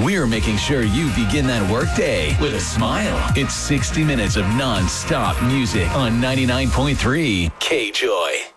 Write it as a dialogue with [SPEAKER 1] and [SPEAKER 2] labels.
[SPEAKER 1] We're making sure you begin that workday with a smile. It's 60 minutes of non-stop music on 99.3 K-Joy.